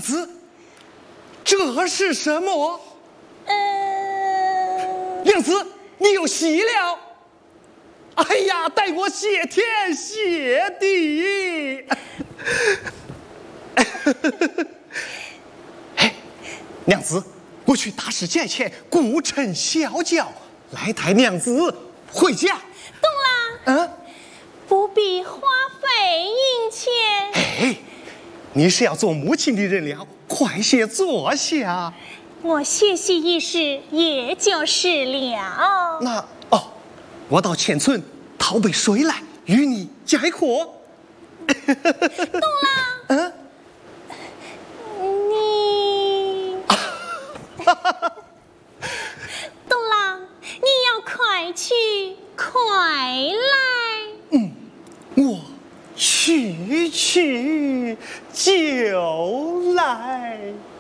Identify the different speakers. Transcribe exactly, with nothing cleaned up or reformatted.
Speaker 1: 子，这是什么？
Speaker 2: 呃，
Speaker 1: 娘子，你有喜了！哎呀，待我谢天谢地！哎，娘子，我去打使借钱，顾城小轿，来抬娘子回家。
Speaker 2: 东郎，
Speaker 1: 嗯，
Speaker 2: 不必花费银钱。
Speaker 1: 哎，你是要做母亲的人了，快些坐下。
Speaker 2: 我歇息一时，也就是了。
Speaker 1: 那哦，我到前村讨杯水来，与你解渴。
Speaker 2: 东郎，
Speaker 1: 嗯，
Speaker 2: 你，东郎，你要快去快来。
Speaker 1: 嗯，我去去就来。